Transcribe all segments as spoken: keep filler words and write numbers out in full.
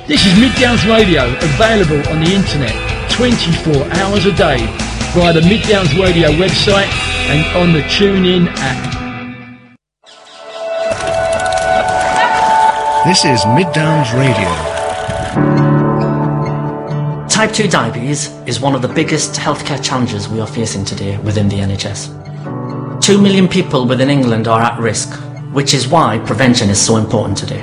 This is Mid Downs Radio, available on the internet twenty-four hours a day via the Mid Downs Radio website and on the TuneIn app. This is Mid Downs Radio. Type two diabetes is one of the biggest healthcare challenges we are facing today within the N H S. Two million people within England are at risk, which is why prevention is so important today.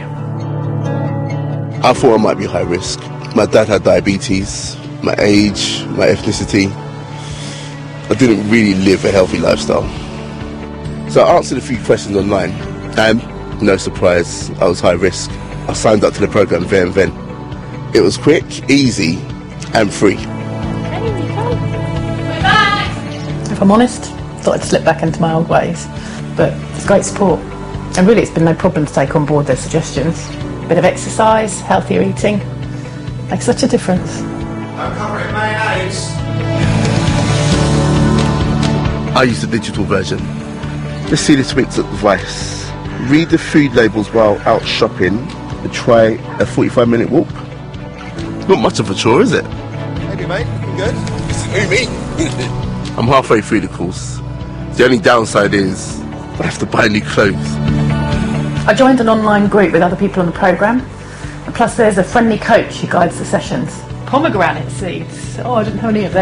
I thought I might be high risk. My dad had diabetes, my age, my ethnicity. I didn't really live a healthy lifestyle. So I answered a few questions online and, no surprise, I was high risk. I signed up to the programme there and then. It was quick, easy and free. If I'm honest, thought I'd slip back into my old ways, but it's great support. And really it's been no problem to take on board their suggestions. A bit of exercise, healthier eating, makes such a difference. I'm covering mayonnaise. I use the digital version. Just see the tweets at advice. Read the food labels while out shopping and try a forty-five minute walk. Not much of a chore, is it? Maybe, mate. Looking good. Who, me? I'm halfway through the course. The only downside is I have to buy new clothes. I joined an online group with other people on the programme, and plus there's a friendly coach who guides the sessions. Pomegranate seeds. Oh, I didn't know any of them.